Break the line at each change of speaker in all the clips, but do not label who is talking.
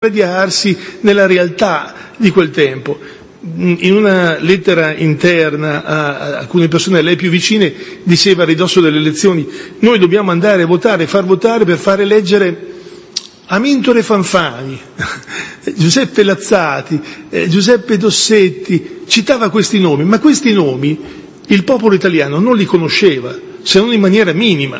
radiarsi nella realtà di quel tempo. In una lettera interna a alcune persone a lei più vicine diceva a ridosso delle elezioni: noi dobbiamo andare a votare, far votare per far eleggere Amintore Fanfani, Giuseppe Lazzati, Giuseppe Dossetti, citava questi nomi, ma questi nomi il popolo italiano non li conosceva, se non in maniera minima.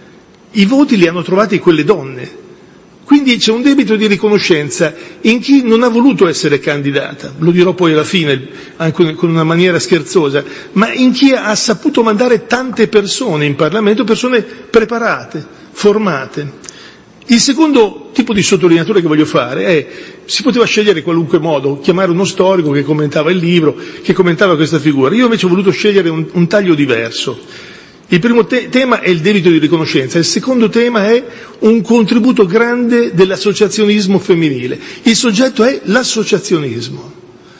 I voti li hanno trovati quelle donne. Quindi c'è un debito di riconoscenza in chi non ha voluto essere candidata, lo dirò poi alla fine, anche con una maniera scherzosa, ma in chi ha saputo mandare tante persone in Parlamento, persone preparate, formate. Il secondo tipo di sottolineatura che voglio fare è: si poteva scegliere qualunque modo, chiamare uno storico che commentava il libro, che commentava questa figura. Io invece ho voluto scegliere un taglio diverso. Il primo tema è il debito di riconoscenza, il secondo tema è un contributo grande dell'associazionismo femminile. Il soggetto è l'associazionismo.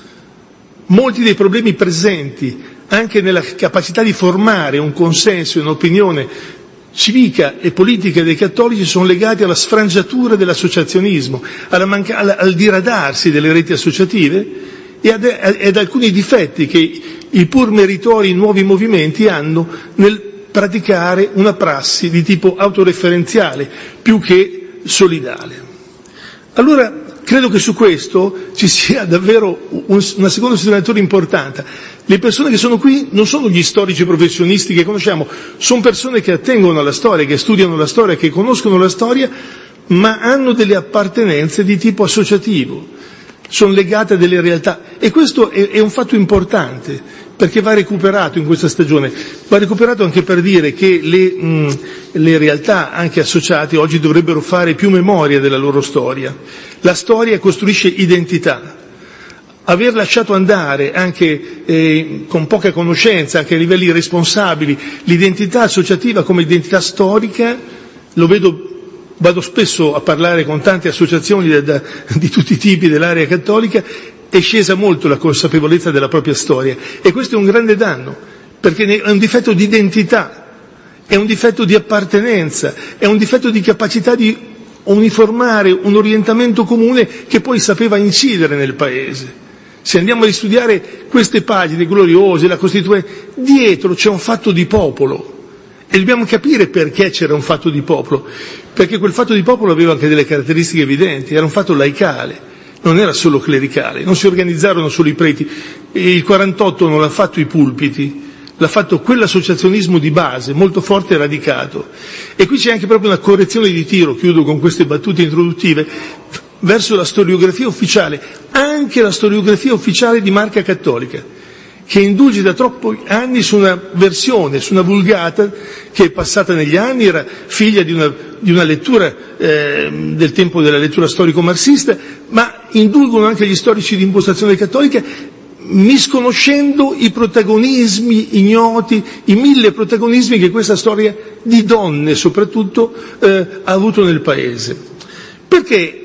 Molti dei problemi presenti anche nella capacità di formare un consenso e un'opinione civica e politica dei cattolici sono legati alla sfrangiatura dell'associazionismo, al diradarsi delle reti associative e ad alcuni difetti che i pur meritori nuovi movimenti hanno nel praticare una prassi di tipo autoreferenziale più che solidale. Allora, credo che su questo ci sia davvero una seconda sottolineatura importante. Le persone che sono qui non sono gli storici professionisti che conosciamo, sono persone che attengono alla storia, che studiano la storia, che conoscono la storia, ma hanno delle appartenenze di tipo associativo, sono legate a delle realtà. E questo è un fatto importante, perché va recuperato in questa stagione, va recuperato anche per dire che le realtà anche associate oggi dovrebbero fare più memoria della loro storia. La storia costruisce identità. Aver lasciato andare anche con poca conoscenza, anche a livelli responsabili, l'identità associativa come identità storica, lo vedo. Vado spesso a parlare con tante associazioni di tutti i tipi dell'area cattolica, è scesa molto la consapevolezza della propria storia e questo è un grande danno, perché è un difetto di identità, è un difetto di appartenenza, è un difetto di capacità di uniformare un orientamento comune che poi sapeva incidere nel Paese. Se andiamo a studiare queste pagine gloriose, la Costituente, dietro c'è un fatto di popolo. E dobbiamo capire perché c'era un fatto di popolo, perché quel fatto di popolo aveva anche delle caratteristiche evidenti, era un fatto laicale, non era solo clericale, non si organizzarono solo i preti, il 48 non l'ha fatto i pulpiti, l'ha fatto quell'associazionismo di base, molto forte e radicato. E qui c'è anche proprio una correzione di tiro, chiudo con queste battute introduttive, verso la storiografia ufficiale, anche la storiografia ufficiale di marca cattolica, che indulge da troppi anni su una versione, su una vulgata che è passata negli anni, era figlia di una lettura del tempo della lettura storico-marxista, ma indulgono anche gli storici di impostazione cattolica, misconoscendo i protagonismi ignoti, i 1000 protagonismi che questa storia di donne soprattutto ha avuto nel Paese. Perché,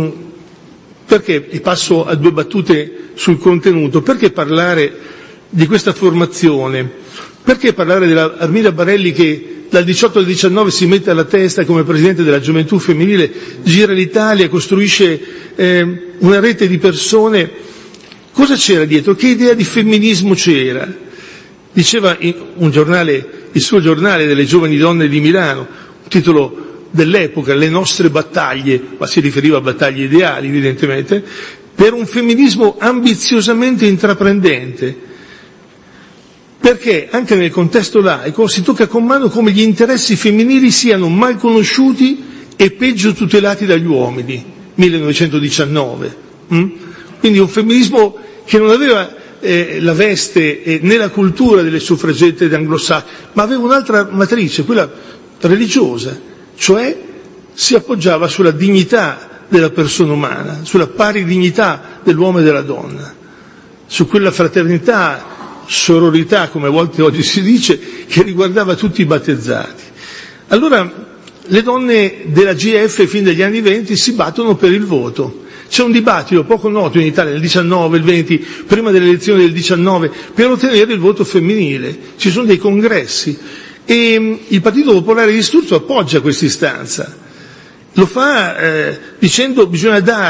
e passo a 2 battute sul contenuto, perché parlare di questa formazione? Perché parlare della Armida Barelli che dal 18 al 19 si mette alla testa come presidente della gioventù femminile, gira l'Italia, costruisce una rete di persone? Cosa c'era dietro? Che idea di femminismo c'era? Diceva un giornale, il suo giornale delle giovani donne di Milano, un titolo dell'epoca, Le nostre battaglie, ma si riferiva a battaglie ideali evidentemente, per un femminismo ambiziosamente intraprendente. Perché anche nel contesto laico si tocca con mano come gli interessi femminili siano mal conosciuti e peggio tutelati dagli uomini, 1919. Quindi un femminismo che non aveva la veste né la cultura delle suffragette anglosassone, ma aveva un'altra matrice, quella religiosa, cioè si appoggiava sulla dignità della persona umana, sulla pari dignità dell'uomo e della donna, su quella fraternità, sororità, come a volte oggi si dice, che riguardava tutti i battezzati. Allora le donne della GF fin dagli anni 20 si battono per il voto. C'è un dibattito poco noto in Italia nel 19, il 20, prima delle elezioni del 19, per ottenere il voto femminile. Ci sono dei congressi e il Partito Popolare di Sturzo appoggia questa istanza. Lo fa dicendo bisogna dare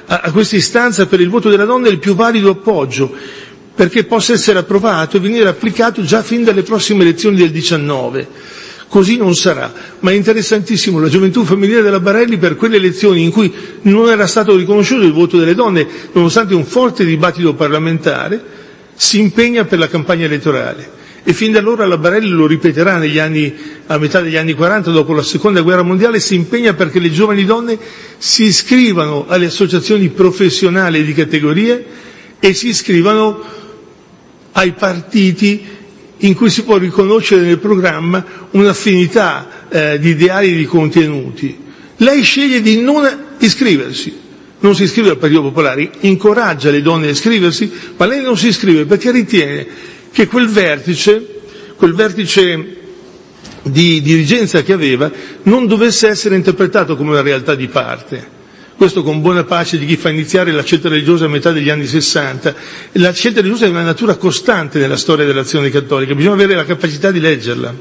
a questa istanza per il voto della donna il più valido appoggio, perché possa essere approvato e venire applicato già fin dalle prossime elezioni del 19. Così non sarà, ma è interessantissimo la Gioventù Femminile della Barelli per quelle elezioni in cui non era stato riconosciuto il voto delle donne, nonostante un forte dibattito parlamentare, si impegna per la campagna elettorale. E fin da allora la Barelli lo ripeterà a metà degli anni 40, dopo la seconda guerra mondiale, si impegna perché le giovani donne si iscrivano alle associazioni professionali di categorie e si iscrivano ai partiti in cui si può riconoscere nel programma un'affinità di ideali e di contenuti. Lei sceglie di non iscriversi, non si iscrive al Partito Popolare, incoraggia le donne a iscriversi, ma lei non si iscrive perché ritiene che quel vertice di dirigenza che aveva non dovesse essere interpretato come una realtà di parte. Questo con buona pace di chi fa iniziare la scelta religiosa a metà degli anni 60. La scelta religiosa è una natura costante nella storia dell'azione cattolica, bisogna avere la capacità di leggerla.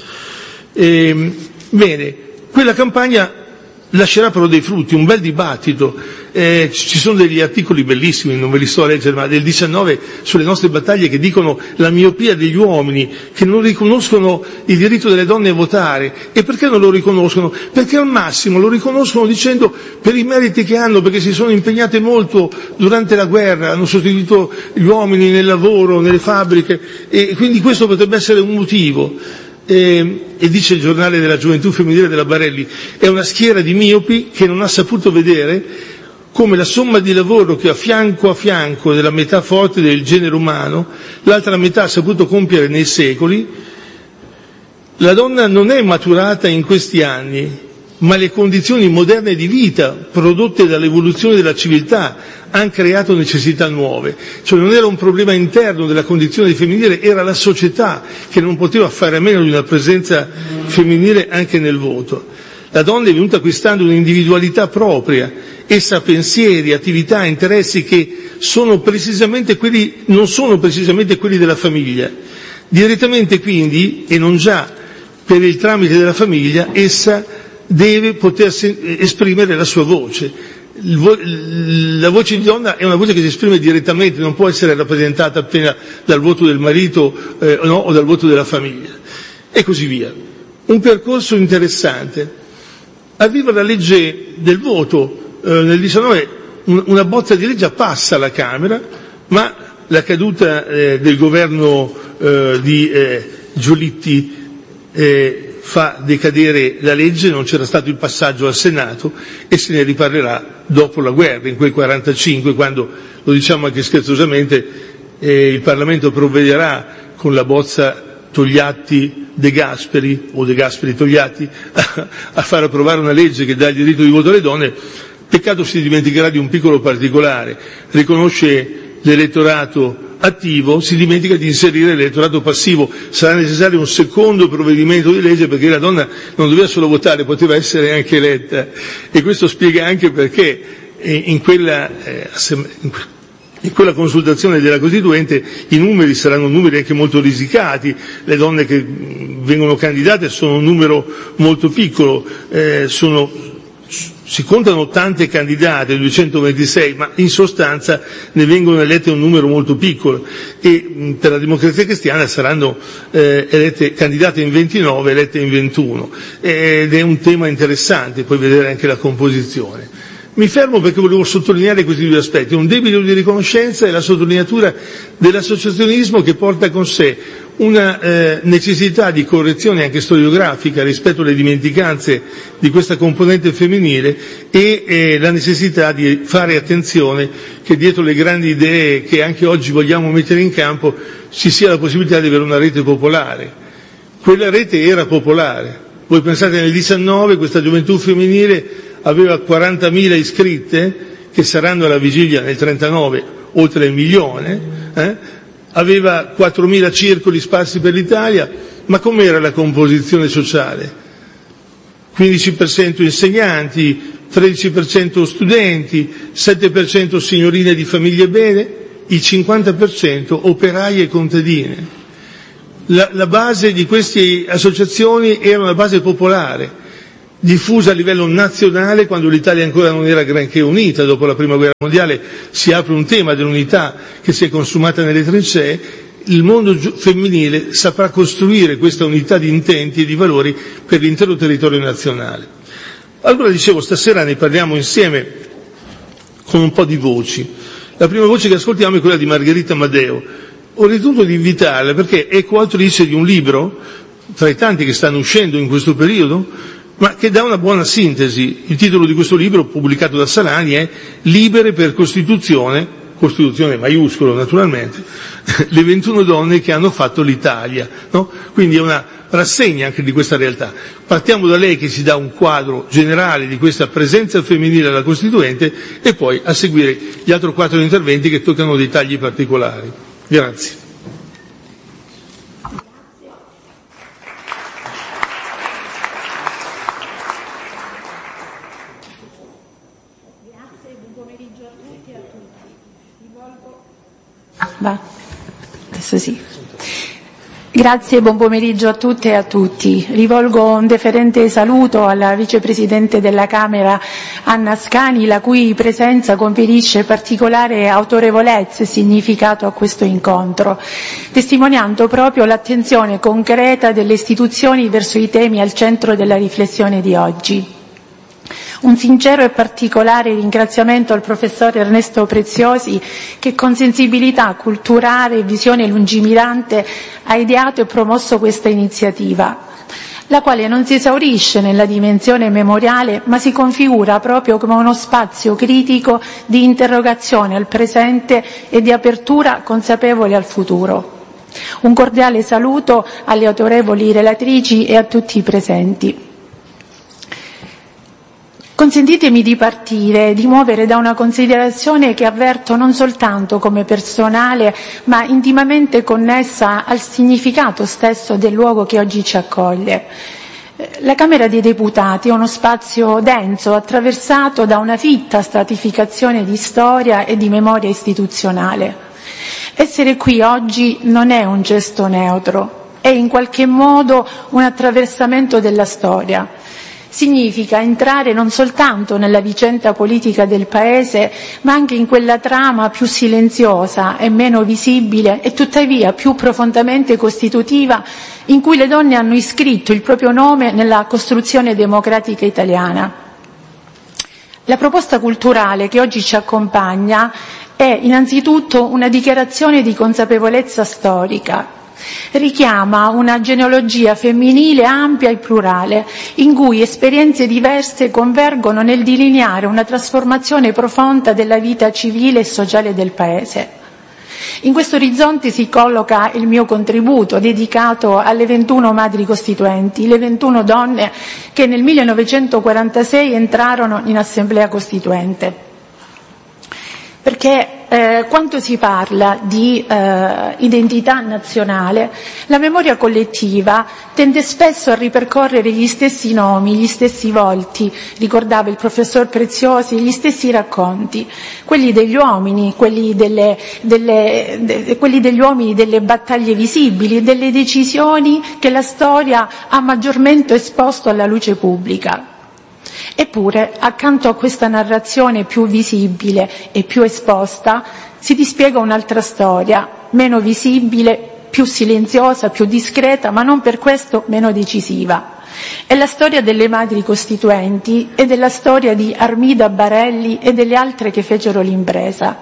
Bene, quella campagna lascerà però dei frutti, un bel dibattito. Ci sono degli articoli bellissimi, non ve li sto a leggere, ma del 19 sulle nostre battaglie che dicono la miopia degli uomini, che non riconoscono il diritto delle donne a votare. E perché non lo riconoscono? Perché al massimo lo riconoscono dicendo per i meriti che hanno, perché si sono impegnate molto durante la guerra, hanno sostituito gli uomini nel lavoro, nelle fabbriche, e quindi questo potrebbe essere un motivo. E dice il giornale della Gioventù Femminile della Barelli, è una schiera di miopi che non ha saputo vedere come la somma di lavoro che a fianco della metà forte del genere umano, l'altra metà ha saputo compiere nei secoli. La donna non è maturata in questi anni, ma le condizioni moderne di vita prodotte dall'evoluzione della civiltà hanno creato necessità nuove. Cioè non era un problema interno della condizione femminile, era la società che non poteva fare a meno di una presenza femminile anche nel voto. La donna è venuta acquistando un'individualità propria, essa ha pensieri, attività, interessi che non sono precisamente quelli della famiglia. Direttamente quindi, e non già per il tramite della famiglia, essa deve potersi esprimere la sua voce. La voce di donna è una voce che si esprime direttamente, non può essere rappresentata appena dal voto del marito o dal voto della famiglia. E così via. Un percorso interessante. Arriva la legge del voto nel 19, una bozza di legge passa alla Camera, ma la caduta del governo di Giolitti fa decadere la legge, non c'era stato il passaggio al Senato e se ne riparlerà dopo la guerra, in quel 45, quando, lo diciamo anche scherzosamente, il Parlamento provvederà con la bozza Togliatti De Gasperi o De Gasperi Togliatti a far approvare una legge che dà il diritto di voto alle donne. Peccato si dimenticherà di un piccolo particolare, riconosce l'elettorato attivo, si dimentica di inserire l'elettorato passivo. Sarà necessario un secondo provvedimento di legge perché la donna non doveva solo votare, poteva essere anche eletta, e questo spiega anche perché in quella consultazione della Costituente i numeri saranno numeri anche molto risicati, le donne che vengono candidate sono un numero molto piccolo, si contano tante candidate, 226, ma in sostanza ne vengono elette un numero molto piccolo, e per la Democrazia Cristiana saranno elette candidate in 29, elette in 21, ed è un tema interessante poi vedere anche la composizione. Mi fermo perché volevo sottolineare questi due aspetti, un debito di riconoscenza e la sottolineatura dell'associazionismo che porta con sé una necessità di correzione anche storiografica rispetto alle dimenticanze di questa componente femminile e la necessità di fare attenzione che dietro le grandi idee che anche oggi vogliamo mettere in campo ci sia la possibilità di avere una rete popolare. Quella rete era popolare. Voi pensate nel 19 questa gioventù femminile aveva 40.000 iscritte, che saranno alla vigilia nel 39 oltre 1 milione, aveva 4.000 circoli sparsi per l'Italia, ma com'era la composizione sociale? 15% insegnanti, 13% studenti, 7% signorine di famiglie bene, il 50% operai e contadine. La base di queste associazioni era una base popolare. diffusa a livello nazionale quando l'Italia ancora non era granché unita. Dopo la Prima Guerra Mondiale si apre un tema dell'unità che si è consumata nelle trincee. Il mondo femminile saprà costruire questa unità di intenti e di valori per l'intero territorio nazionale. Allora dicevo, stasera ne parliamo insieme con un po' di voci. La prima voce che ascoltiamo è quella di Margherita Amadeo. Ho ritenuto di invitarla perché è coautrice di un libro, tra i tanti che stanno uscendo in questo periodo, ma che dà una buona sintesi. Il titolo di questo libro, pubblicato da Salani, è Libere per Costituzione maiuscolo naturalmente, le 21 donne che hanno fatto l'Italia, no? Quindi è una rassegna anche di questa realtà. Partiamo da lei che ci dà un quadro generale di questa presenza femminile alla Costituente e poi a seguire gli altri 4 interventi che toccano dei tagli particolari. Grazie.
Adesso sì. Grazie, buon pomeriggio a tutte e a tutti. Rivolgo un deferente saluto alla vicepresidente della Camera Anna Ascani, la cui presenza conferisce particolare autorevolezza e significato a questo incontro, testimoniando proprio l'attenzione concreta delle istituzioni verso i temi al centro della riflessione di oggi. Un sincero e particolare ringraziamento al professor Ernesto Preziosi che con sensibilità culturale e visione lungimirante ha ideato e promosso questa iniziativa, la quale non si esaurisce nella dimensione memoriale ma si configura proprio come uno spazio critico di interrogazione al presente e di apertura consapevole al futuro. Un cordiale saluto alle autorevoli relatrici e a tutti i presenti. Consentitemi di partire, di muovere da una considerazione che avverto non soltanto come personale, ma intimamente connessa al significato stesso del luogo che oggi ci accoglie. La Camera dei Deputati è uno spazio denso, attraversato da una fitta stratificazione di storia e di memoria istituzionale. Essere qui oggi non è un gesto neutro, è in qualche modo un attraversamento della storia. Significa entrare non soltanto nella vicenda politica del Paese, ma anche in quella trama più silenziosa e meno visibile e tuttavia più profondamente costitutiva in cui le donne hanno iscritto il proprio nome nella costruzione democratica italiana. La proposta culturale che oggi ci accompagna è innanzitutto una dichiarazione di consapevolezza storica. Richiama una genealogia femminile ampia e plurale, in cui esperienze diverse convergono nel delineare una trasformazione profonda della vita civile e sociale del Paese. In questo orizzonte si colloca il mio contributo dedicato alle 21 madri costituenti, le 21 donne che nel 1946 entrarono in Assemblea Costituente. Perché quando si parla di identità nazionale, la memoria collettiva tende spesso a ripercorrere gli stessi nomi, gli stessi volti, ricordava il professor Preziosi, gli stessi racconti, quelli degli uomini, quelli degli uomini delle battaglie visibili, delle decisioni che la storia ha maggiormente esposto alla luce pubblica. Eppure, accanto a questa narrazione più visibile e più esposta, si dispiega un'altra storia, meno visibile, più silenziosa, più discreta, ma non per questo meno decisiva. È la storia delle madri costituenti e della storia di Armida Barelli e delle altre che fecero l'impresa.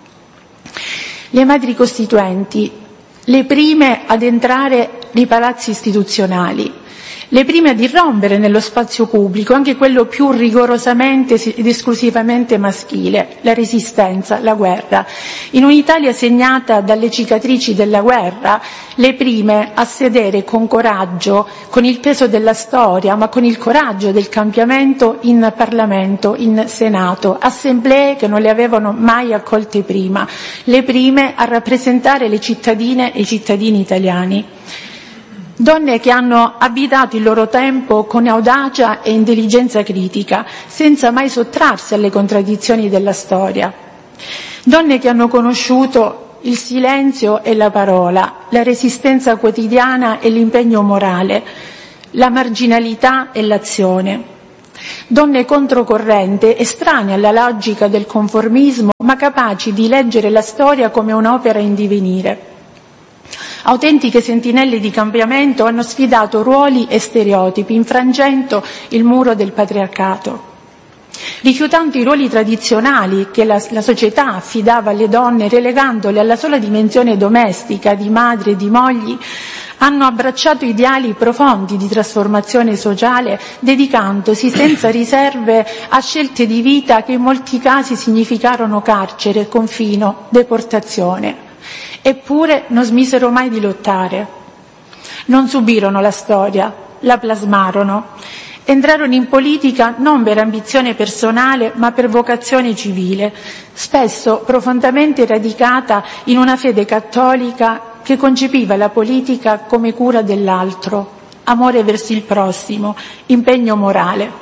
Le madri costituenti, le prime ad entrare nei palazzi istituzionali, le prime ad irrompere nello spazio pubblico, anche quello più rigorosamente ed esclusivamente maschile, la resistenza, la guerra. In un'Italia segnata dalle cicatrici della guerra, le prime a sedere con coraggio, con il peso della storia, ma con il coraggio del cambiamento in Parlamento, in Senato, assemblee che non le avevano mai accolte prima, le prime a rappresentare le cittadine e i cittadini italiani. Donne che hanno abitato il loro tempo con audacia e intelligenza critica, senza mai sottrarsi alle contraddizioni della storia. Donne che hanno conosciuto il silenzio e la parola, la resistenza quotidiana e l'impegno morale, la marginalità e l'azione. Donne controcorrente, estranee alla logica del conformismo, ma capaci di leggere la storia come un'opera in divenire. Autentiche sentinelle di cambiamento, hanno sfidato ruoli e stereotipi, infrangendo il muro del patriarcato. Rifiutando i ruoli tradizionali che la società affidava alle donne, relegandole alla sola dimensione domestica, di madri e di mogli, hanno abbracciato ideali profondi di trasformazione sociale, dedicandosi senza riserve a scelte di vita che in molti casi significarono carcere, confino, deportazione. Eppure non smisero mai di lottare. Non subirono la storia, la plasmarono. Entrarono in politica non per ambizione personale, ma per vocazione civile, spesso profondamente radicata in una fede cattolica che concepiva la politica come cura dell'altro, amore verso il prossimo, impegno morale.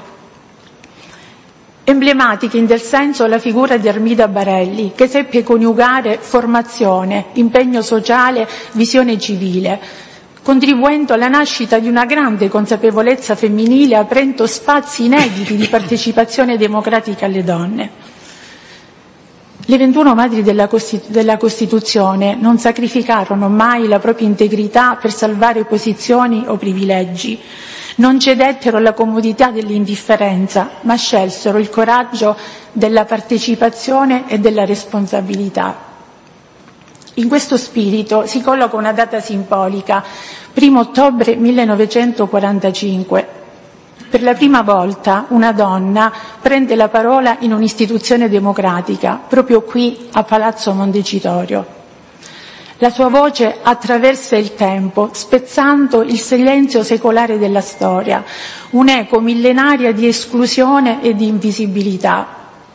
Emblematica in tal senso la figura di Armida Barelli, che seppe coniugare formazione, impegno sociale, visione civile, contribuendo alla nascita di una grande consapevolezza femminile, aprendo spazi inediti di partecipazione democratica alle donne. Le 21 madri della Costituzione non sacrificarono mai la propria integrità per salvare posizioni o privilegi, non cedettero alla comodità dell'indifferenza, ma scelsero il coraggio della partecipazione e della responsabilità. In questo spirito si colloca una data simbolica, 1 ottobre 1945. Per la prima volta una donna prende la parola in un'istituzione democratica, proprio qui a Palazzo Montecitorio. La sua voce attraversa il tempo, spezzando il silenzio secolare della storia, un'eco millenaria di esclusione e di invisibilità.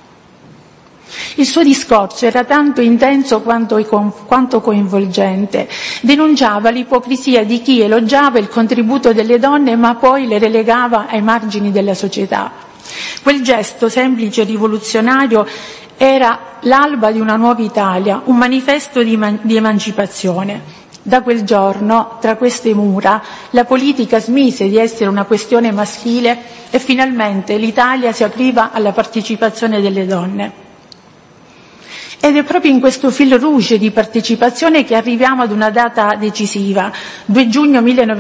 Il suo discorso era tanto intenso quanto coinvolgente. Denunciava l'ipocrisia di chi elogiava il contributo delle donne ma poi le relegava ai margini della società. Quel gesto semplice e rivoluzionario era l'alba di una nuova Italia, un manifesto di emancipazione. Da quel giorno, tra queste mura, la politica smise di essere una questione maschile e finalmente l'Italia si apriva alla partecipazione delle donne. Ed è proprio in questo fil rouge di partecipazione che arriviamo ad una data decisiva, 2 giugno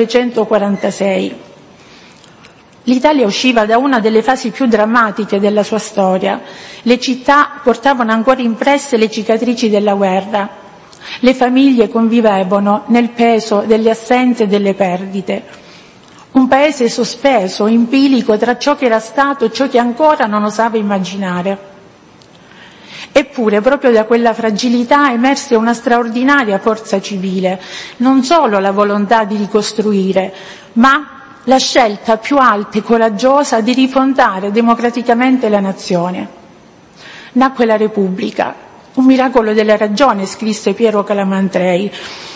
1946. L'Italia usciva da una delle fasi più drammatiche della sua storia. Le città portavano ancora impresse le cicatrici della guerra. Le famiglie convivevano nel peso delle assenze e delle perdite. Un paese sospeso, in bilico tra ciò che era stato e ciò che ancora non osava immaginare. Eppure proprio da quella fragilità emerse una straordinaria forza civile, non solo la volontà di ricostruire, ma la scelta più alta e coraggiosa di rifondare democraticamente la nazione. Nacque la Repubblica, un miracolo della ragione, scrisse Piero Calamantrei.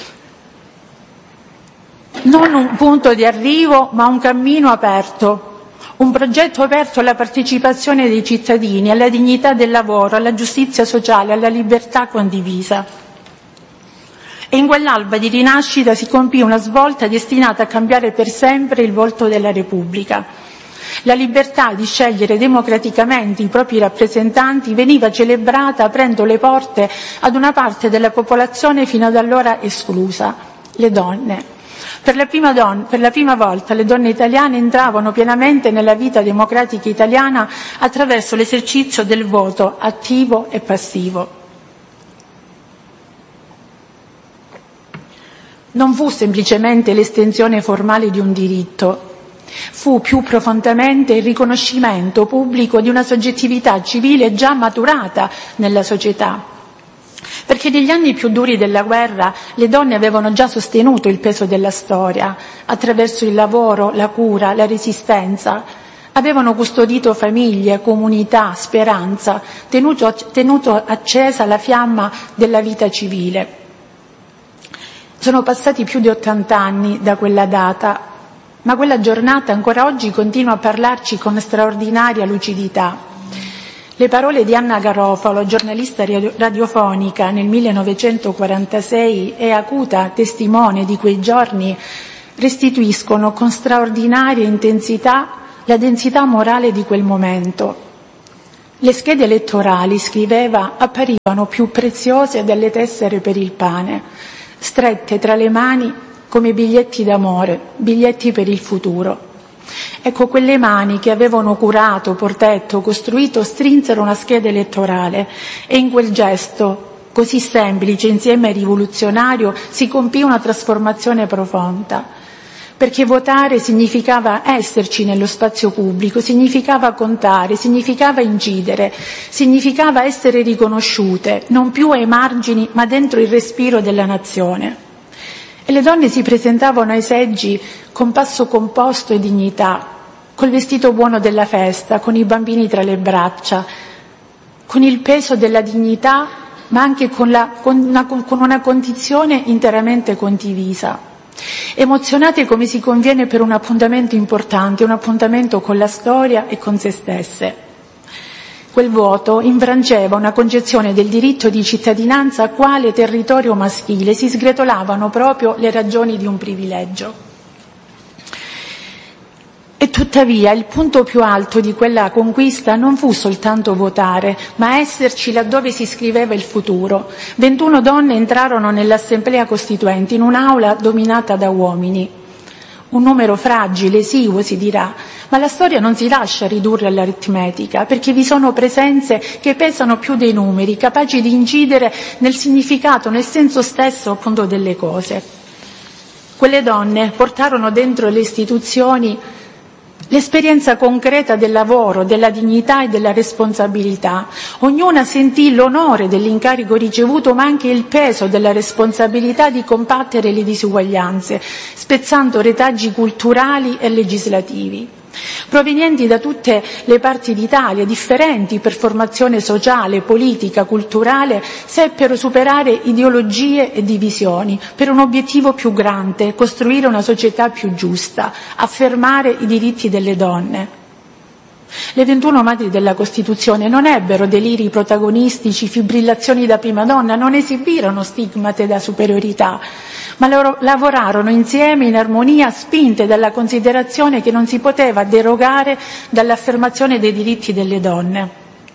Non un punto di arrivo, ma un cammino aperto. Un progetto aperto alla partecipazione dei cittadini, alla dignità del lavoro, alla giustizia sociale, alla libertà condivisa. E in quell'alba di rinascita si compì una svolta destinata a cambiare per sempre il volto della Repubblica. La libertà di scegliere democraticamente i propri rappresentanti veniva celebrata aprendo le porte ad una parte della popolazione fino ad allora esclusa, le donne. Per la prima volta le donne italiane entravano pienamente nella vita democratica italiana attraverso l'esercizio del voto attivo e passivo. Non fu semplicemente l'estensione formale di un diritto, fu più profondamente il riconoscimento pubblico di una soggettività civile già maturata nella società. Perché negli anni più duri della guerra le donne avevano già sostenuto il peso della storia, attraverso il lavoro, la cura, la resistenza. Avevano custodito famiglie, comunità, speranza, tenuto accesa la fiamma della vita civile. Sono passati più di 80 anni da quella data, ma quella giornata ancora oggi continua a parlarci con straordinaria lucidità. Le parole di Anna Garofalo, giornalista radiofonica nel 1946 e acuta testimone di quei giorni, restituiscono con straordinaria intensità la densità morale di quel momento. Le schede elettorali, scriveva, apparivano più preziose delle tessere per il pane, strette tra le mani come biglietti d'amore, biglietti per il futuro. Ecco, quelle mani che avevano curato, protetto, costruito, strinsero una scheda elettorale e in quel gesto così semplice, insieme rivoluzionario, si compì una trasformazione profonda. Perché votare significava esserci nello spazio pubblico, significava contare, significava incidere, significava essere riconosciute, non più ai margini ma dentro il respiro della nazione. E le donne si presentavano ai seggi con passo composto e dignità, col vestito buono della festa, con i bambini tra le braccia, con il peso della dignità, ma anche con una condizione interamente condivisa. Emozionate come si conviene per un appuntamento importante, un appuntamento con la storia e con se stesse. Quel voto infrangeva una concezione del diritto di cittadinanza quale territorio maschile, si sgretolavano proprio le ragioni di un privilegio. E tuttavia il punto più alto di quella conquista non fu soltanto votare, ma esserci laddove si scriveva il futuro. 21 donne entrarono nell'Assemblea Costituente, in un'aula dominata da uomini. Un numero fragile, esiguo si dirà, ma la storia non si lascia ridurre all'aritmetica, perché vi sono presenze che pesano più dei numeri, capaci di incidere nel significato, nel senso stesso appunto delle cose. Quelle donne portarono dentro le istituzioni l'esperienza concreta del lavoro, della dignità e della responsabilità. Ognuna sentì l'onore dell'incarico ricevuto, ma anche il peso della responsabilità di combattere le disuguaglianze, spezzando retaggi culturali e legislativi. Provenienti da tutte le parti d'Italia, differenti per formazione sociale, politica, culturale, seppero superare ideologie e divisioni per un obiettivo più grande, costruire una società più giusta, affermare i diritti delle donne. Le 21 madri della Costituzione non ebbero deliri protagonistici, fibrillazioni da prima donna, non esibirono stigmate da superiorità, ma lavorarono insieme in armonia, spinte dalla considerazione che non si poteva derogare dall'affermazione dei diritti delle donne.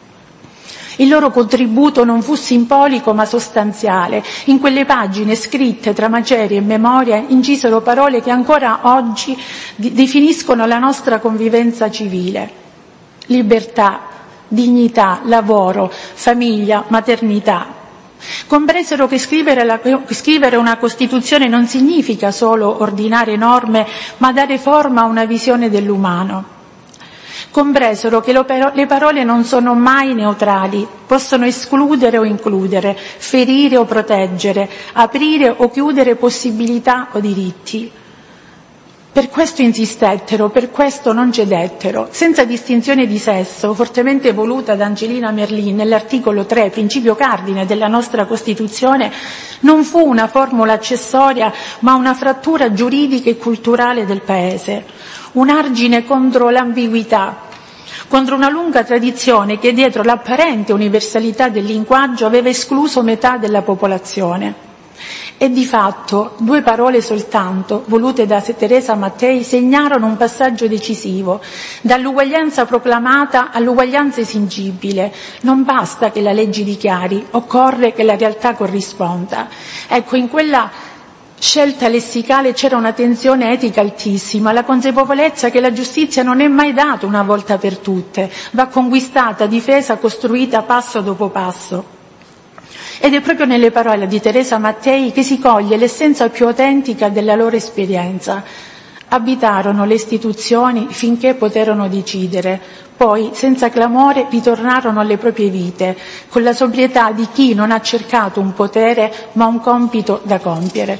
Il loro contributo non fu simbolico ma sostanziale. In quelle pagine scritte tra macerie e memoria incisero parole che ancora oggi definiscono la nostra convivenza civile. Libertà, dignità, lavoro, famiglia, maternità. Compresero che scrivere una Costituzione non significa solo ordinare norme, ma dare forma a una visione dell'umano. Compresero che le parole non sono mai neutrali, possono escludere o includere, ferire o proteggere, aprire o chiudere possibilità o diritti. Per questo insistettero, per questo non cedettero, senza distinzione di sesso, fortemente voluta da Angelina Merlin nell'articolo 3, principio cardine della nostra Costituzione, non fu una formula accessoria, ma una frattura giuridica e culturale del Paese, un argine contro l'ambiguità, contro una lunga tradizione che dietro l'apparente universalità del linguaggio aveva escluso metà della popolazione. E di fatto 2 parole soltanto, volute da Teresa Mattei, segnarono un passaggio decisivo, dall'uguaglianza proclamata all'uguaglianza esigibile. Non basta che la legge dichiari, occorre che la realtà corrisponda. Ecco, in quella scelta lessicale c'era una tensione etica altissima, la consapevolezza che la giustizia non è mai data una volta per tutte, va conquistata, difesa, costruita passo dopo passo. Ed è proprio nelle parole di Teresa Mattei che si coglie l'essenza più autentica della loro esperienza. Abitarono le istituzioni finché poterono decidere, poi, senza clamore, ritornarono alle proprie vite, con la sobrietà di chi non ha cercato un potere ma un compito da compiere.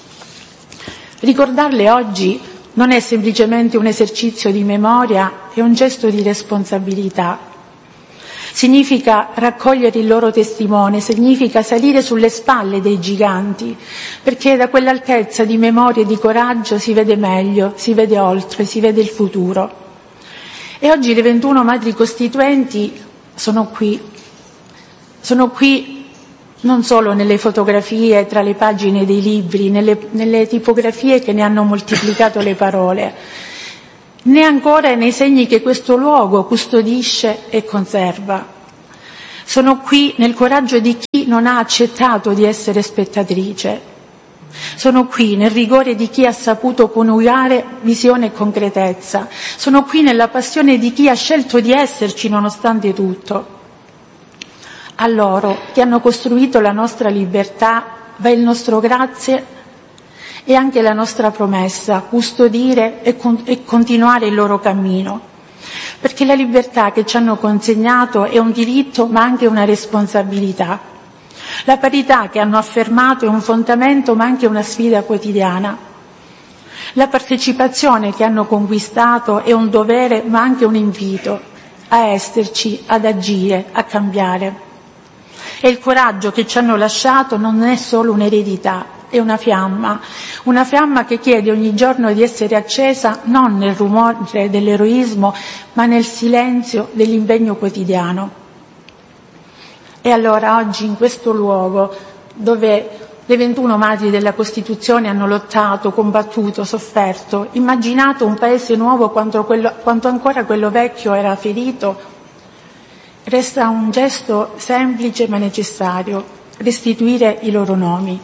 Ricordarle oggi non è semplicemente un esercizio di memoria, è un gesto di responsabilità. Significa raccogliere il loro testimone, significa salire sulle spalle dei giganti, perché da quell'altezza di memoria e di coraggio si vede meglio, si vede oltre, si vede il futuro. E oggi le 21 madri costituenti sono qui non solo nelle fotografie tra le pagine dei libri, nelle tipografie che ne hanno moltiplicato le parole. né ancora nei segni che questo luogo custodisce e conserva. Sono qui nel coraggio di chi non ha accettato di essere spettatrice. Sono qui nel rigore di chi ha saputo coniugare visione e concretezza. Sono qui nella passione di chi ha scelto di esserci nonostante tutto. A loro che hanno costruito la nostra libertà va il nostro grazie e anche la nostra promessa, custodire e continuare il loro cammino. Perché la libertà che ci hanno consegnato è un diritto ma anche una responsabilità. La parità che hanno affermato è un fondamento ma anche una sfida quotidiana. La partecipazione che hanno conquistato è un dovere ma anche un invito a esserci, ad agire, a cambiare. E il coraggio che ci hanno lasciato non è solo un'eredità, è una fiamma che chiede ogni giorno di essere accesa non nel rumore dell'eroismo ma nel silenzio dell'impegno quotidiano. E allora oggi in questo luogo dove le 21 madri della Costituzione hanno lottato, combattuto, sofferto, immaginato un paese nuovo quanto ancora quello vecchio era ferito, resta un gesto semplice ma necessario: restituire i loro nomi.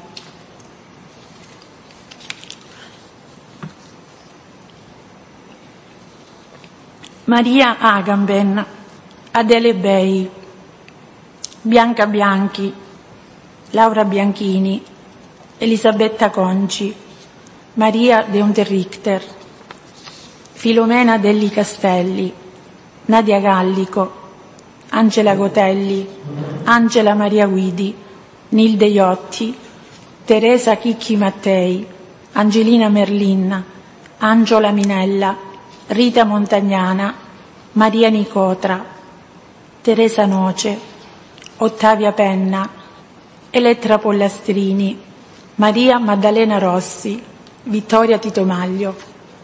Maria Agamben, Adele Bei, Bianca Bianchi, Laura Bianchini, Elisabetta Conci, Maria De Unterrichter, Filomena Delli Castelli, Nadia Gallico, Angela Gotelli, Angela Maria Guidi, Nilde Iotti, Teresa Chicchi Mattei, Angelina Merlin, Angela Minella, Rita Montagnana, Maria Nicotra, Teresa Noce, Ottavia Penna, Elettra Pollastrini, Maria Maddalena Rossi, Vittoria Titomaglio.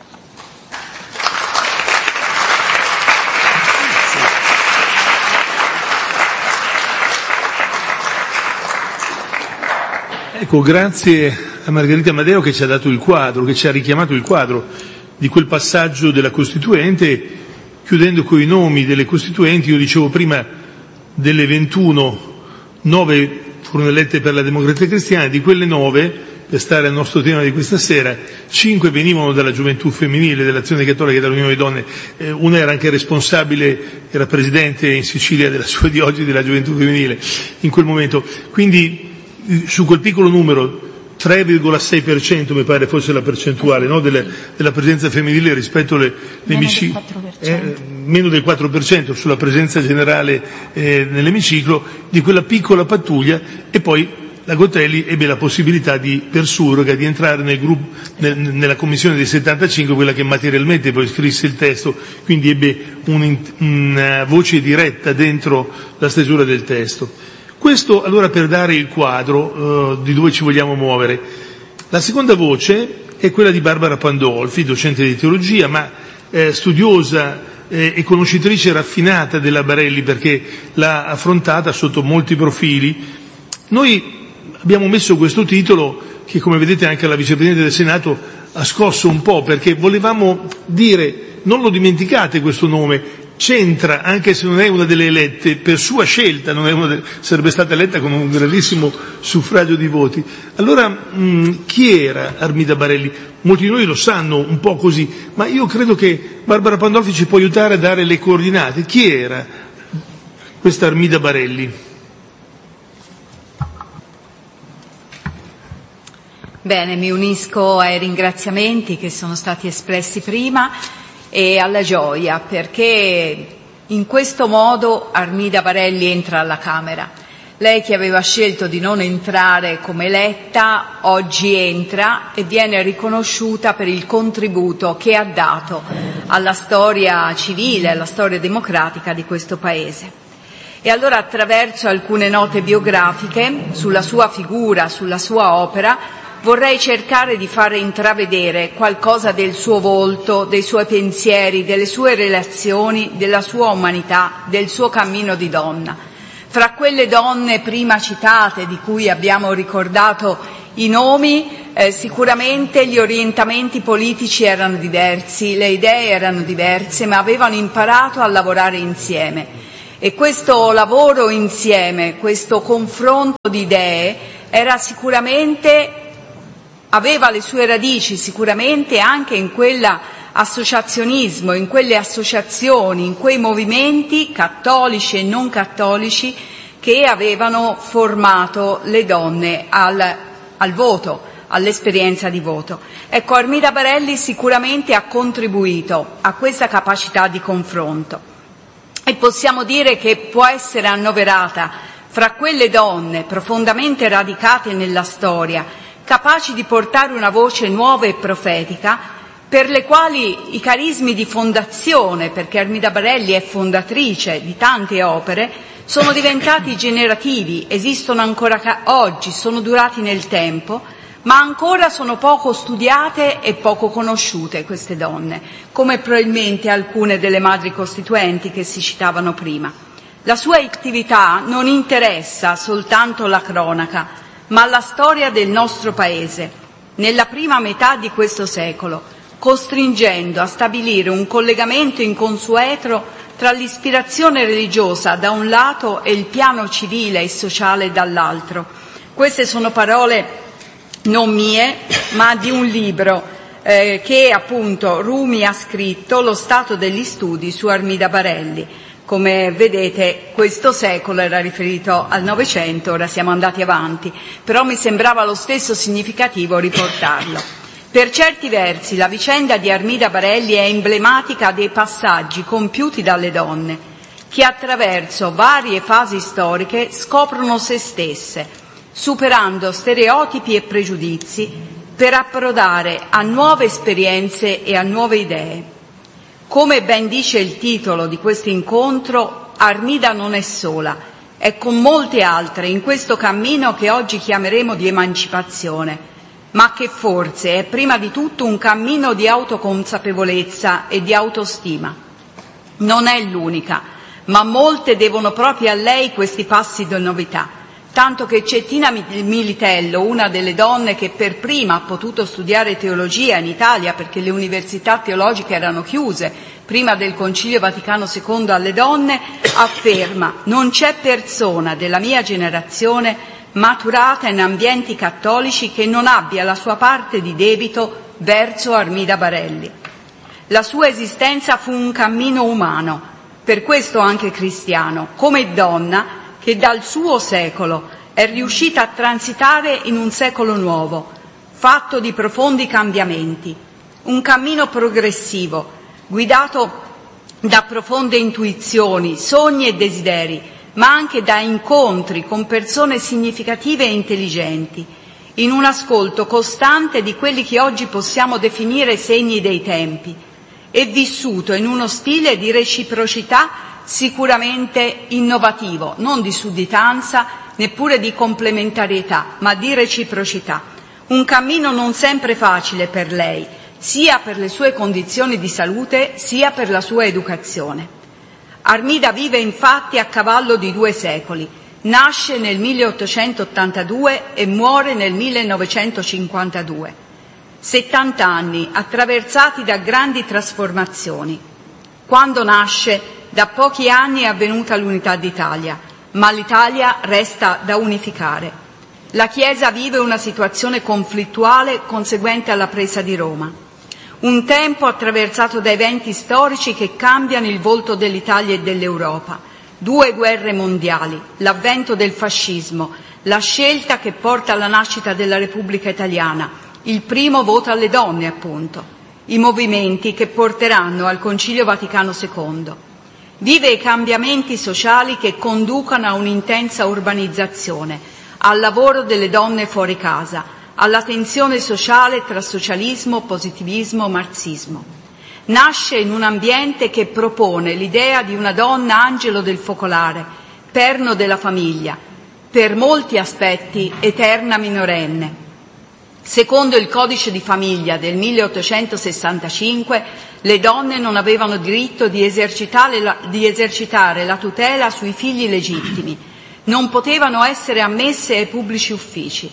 Ecco, grazie a Margherita Amadeo che ci ha dato il quadro, che ci ha richiamato il quadro di quel passaggio della Costituente, chiudendo coi nomi delle Costituenti. Io dicevo prima delle 21, 9 furono elette per la Democrazia Cristiana, di quelle 9, per stare al nostro tema di questa sera, 5 venivano dalla Gioventù Femminile, dell'Azione Cattolica e dall'Unione Donne. Una era anche responsabile, era presidente in Sicilia della sua di oggi della Gioventù Femminile in quel momento. Quindi su quel piccolo numero 3,6% mi pare fosse la percentuale, no, della presenza femminile rispetto all'emiciclo, meno del 4% sulla presenza generale nell'emiciclo di quella piccola pattuglia. E poi la Gotelli ebbe la possibilità per surroga di entrare nel gruppo, nella commissione dei 75, quella che materialmente poi scrisse il testo, quindi ebbe una voce diretta dentro la stesura del testo. Questo allora per dare il quadro di dove ci vogliamo muovere. La seconda voce è quella di Barbara Pandolfi, docente di teologia, ma studiosa e conoscitrice raffinata della Barelli, perché l'ha affrontata sotto molti profili. Noi abbiamo messo questo titolo che, come vedete, anche la Vicepresidente del Senato ha scosso un po', perché volevamo dire: non lo dimenticate questo nome, c'entra, anche se non è una delle elette, per sua scelta, sarebbe stata eletta con un grandissimo suffragio di voti. Allora, chi era Armida Barelli? Molti di noi lo sanno un po' così, ma io credo che Barbara Pandolfi ci può aiutare a dare le coordinate. Chi era questa Armida Barelli?
Bene, mi unisco ai ringraziamenti che sono stati espressi prima e alla gioia, perché in questo modo Armida Barelli entra alla Camera. Lei, che aveva scelto di non entrare come eletta, oggi entra e viene riconosciuta per il contributo che ha dato alla storia civile, alla storia democratica di questo Paese. E allora, attraverso alcune note biografiche sulla sua figura, sulla sua opera, vorrei cercare di fare intravedere qualcosa del suo volto, dei suoi pensieri, delle sue relazioni, della sua umanità, del suo cammino di donna. Fra quelle donne prima citate, di cui abbiamo ricordato i nomi, Sicuramente gli orientamenti politici erano diversi, le idee erano diverse, ma avevano imparato a lavorare insieme. E questo lavoro insieme, questo confronto di idee, aveva le sue radici sicuramente anche in quell'associazionismo, in quelle associazioni, in quei movimenti cattolici e non cattolici che avevano formato le donne al voto, all'esperienza di voto. Ecco, Armida Barelli sicuramente ha contribuito a questa capacità di confronto e possiamo dire che può essere annoverata fra quelle donne profondamente radicate nella storia, capaci di portare una voce nuova e profetica, per le quali i carismi di fondazione, perché Armida Barelli è fondatrice di tante opere, sono diventati generativi, esistono ancora oggi, sono durati nel tempo, ma ancora sono poco studiate e poco conosciute queste donne, come probabilmente alcune delle madri costituenti che si citavano prima. La sua attività non interessa soltanto la cronaca, ma la storia del nostro Paese, nella prima metà di questo secolo, costringendo a stabilire un collegamento inconsueto tra l'ispirazione religiosa da un lato e il piano civile e sociale dall'altro. Queste sono parole non mie, ma di un libro che appunto Rumi ha scritto, Lo stato degli studi su Armida Barelli. Come vedete, questo secolo era riferito al Novecento, ora siamo andati avanti, però mi sembrava lo stesso significativo riportarlo. Per certi versi la vicenda di Armida Barelli è emblematica dei passaggi compiuti dalle donne, che attraverso varie fasi storiche scoprono se stesse, superando stereotipi e pregiudizi per approdare a nuove esperienze e a nuove idee. Come ben dice il titolo di questo incontro, Armida non è sola, è con molte altre in questo cammino che oggi chiameremo di emancipazione, ma che forse è prima di tutto un cammino di autoconsapevolezza e di autostima. Non è l'unica, ma molte devono proprio a lei questi passi di novità, tanto che Cettina Militello, una delle donne che per prima ha potuto studiare teologia in Italia, perché le università teologiche erano chiuse prima del Concilio Vaticano II alle donne, afferma: non c'è persona della mia generazione maturata in ambienti cattolici che non abbia la sua parte di debito verso Armida Barelli. La sua esistenza fu un cammino umano, per questo anche cristiano, come donna che dal suo secolo è riuscita a transitare in un secolo nuovo, fatto di profondi cambiamenti, un cammino progressivo, guidato da profonde intuizioni, sogni e desideri, ma anche da incontri con persone significative e intelligenti, in un ascolto costante di quelli che oggi possiamo definire segni dei tempi, e vissuto in uno stile di reciprocità sicuramente innovativo, non di sudditanza, neppure di complementarietà, ma di reciprocità. Un cammino non sempre facile per lei, sia per le sue condizioni di salute, sia per la sua educazione. Armida vive infatti a cavallo di 2 secoli. Nasce nel 1882 e muore nel 1952. 70 anni attraversati da grandi trasformazioni. Quando nasce, da pochi anni è avvenuta l'unità d'Italia, ma l'Italia resta da unificare. La Chiesa vive una situazione conflittuale conseguente alla presa di Roma. Un tempo attraversato da eventi storici che cambiano il volto dell'Italia e dell'Europa. 2 guerre mondiali, l'avvento del fascismo, la scelta che porta alla nascita della Repubblica Italiana, il primo voto alle donne, appunto, i movimenti che porteranno al Concilio Vaticano II. Vive i cambiamenti sociali che conducono a un'intensa urbanizzazione, al lavoro delle donne fuori casa, alla tensione sociale tra socialismo, positivismo, marxismo. Nasce in un ambiente che propone l'idea di una donna angelo del focolare, perno della famiglia, per molti aspetti eterna minorenne. Secondo il codice di famiglia del 1865, le donne non avevano diritto di esercitare la tutela sui figli legittimi, non potevano essere ammesse ai pubblici uffici.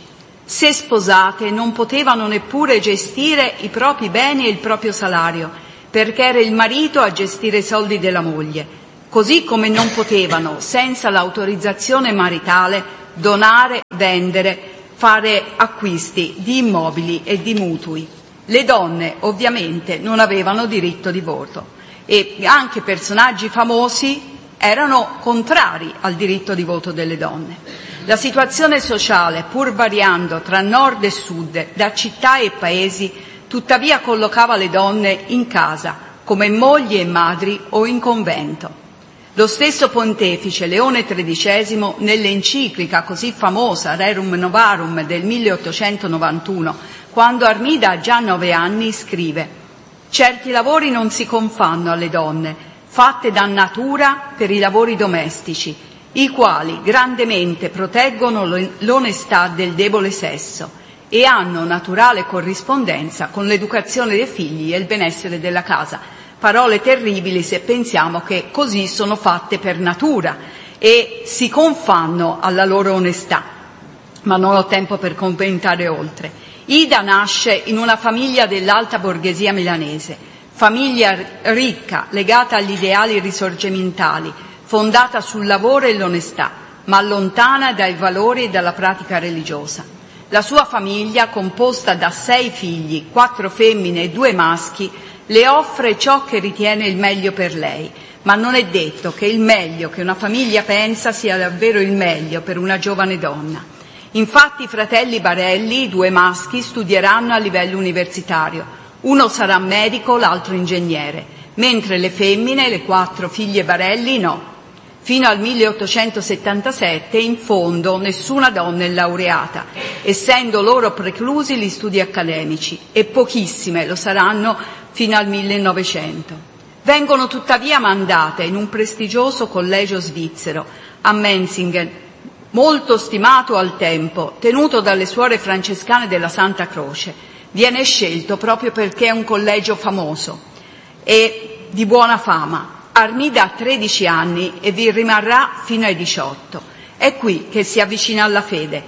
Se sposate non potevano neppure gestire i propri beni e il proprio salario, perché era il marito a gestire i soldi della moglie, così come non potevano, senza l'autorizzazione maritale, donare, vendere, fare acquisti di immobili e di mutui. Le donne ovviamente non avevano diritto di voto e anche personaggi famosi erano contrari al diritto di voto delle donne. La situazione sociale, pur variando tra nord e sud, da città e paesi, tuttavia collocava le donne in casa, come mogli e madri o in convento. Lo stesso pontefice Leone XIII, nell'enciclica così famosa Rerum Novarum del 1891, quando Armida ha già 9 anni, scrive: «Certi lavori non si confanno alle donne, fatte da natura per i lavori domestici, i quali grandemente proteggono l'onestà del debole sesso e hanno naturale corrispondenza con l'educazione dei figli e il benessere della casa». Parole terribili se pensiamo che così sono fatte per natura e si confanno alla loro onestà, ma non ho tempo per commentare oltre. Ida nasce in una famiglia dell'alta borghesia milanese, famiglia ricca, legata agli ideali risorgimentali, fondata sul lavoro e l'onestà, ma lontana dai valori e dalla pratica religiosa. La sua famiglia, composta da 6 figli, 4 femmine e 2 maschi, le offre ciò che ritiene il meglio per lei, ma non è detto che il meglio che una famiglia pensa sia davvero il meglio per una giovane donna. Infatti i fratelli Barelli, i 2 maschi, studieranno a livello universitario. Uno sarà medico, l'altro ingegnere, mentre le femmine, le 4 figlie Barelli, no. Fino al 1877, in fondo, nessuna donna è laureata, essendo loro preclusi gli studi accademici, e pochissime lo saranno fino al 1900. Vengono tuttavia mandate in un prestigioso collegio svizzero, a Menzingen, molto stimato al tempo, tenuto dalle suore francescane della Santa Croce. Viene scelto proprio perché è un collegio famoso e di buona fama. Armida ha 13 anni e vi rimarrà fino ai 18. È qui che si avvicina alla fede.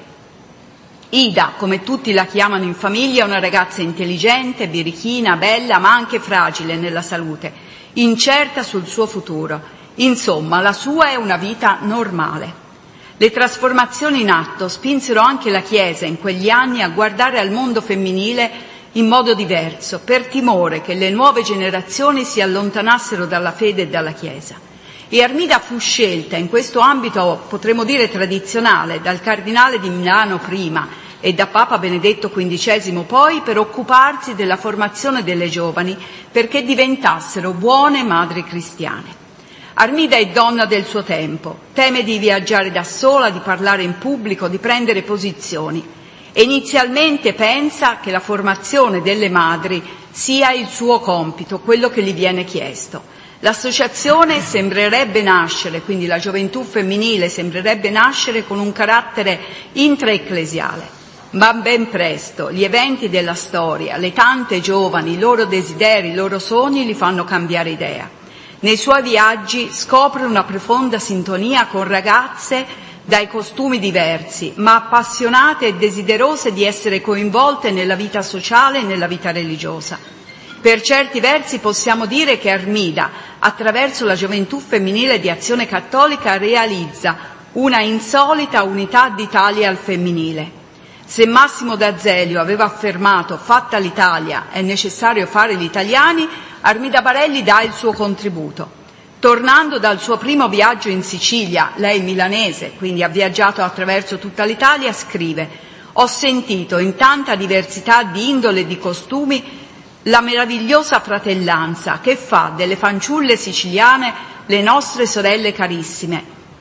Ida, come tutti la chiamano in famiglia, è una ragazza intelligente, birichina, bella, ma anche fragile nella salute, incerta sul suo futuro. Insomma, la sua è una vita normale. Le trasformazioni in atto spinsero anche la Chiesa in quegli anni a guardare al mondo femminile in modo diverso, per timore che le nuove generazioni si allontanassero dalla fede e dalla Chiesa. E Armida fu scelta in questo ambito, potremmo dire tradizionale, dal cardinale di Milano prima e da Papa Benedetto XV poi, per occuparsi della formazione delle giovani perché diventassero buone madri cristiane. Armida è donna del suo tempo, teme di viaggiare da sola, di parlare in pubblico, di prendere posizioni. E inizialmente pensa che la formazione delle madri sia il suo compito, quello che gli viene chiesto. L'associazione sembrerebbe nascere, quindi la gioventù femminile sembrerebbe nascere con un carattere intraecclesiale, ma ben presto gli eventi della storia, le tante giovani, i loro desideri, i loro sogni li fanno cambiare idea. Nei suoi viaggi scopre una profonda sintonia con ragazze dai costumi diversi, ma appassionate e desiderose di essere coinvolte nella vita sociale e nella vita religiosa. Per certi versi possiamo dire che Armida, attraverso la gioventù femminile di Azione Cattolica, realizza una insolita unità d'Italia al femminile. Se Massimo d'Azeglio aveva affermato «fatta l'Italia, è necessario fare gli italiani», Armida Barelli dà il suo contributo. Tornando dal suo primo viaggio in Sicilia, lei milanese, quindi ha viaggiato attraverso tutta l'Italia, scrive: «Ho sentito in tanta diversità di indole e di costumi la meravigliosa fratellanza che fa delle fanciulle siciliane le nostre sorelle carissime,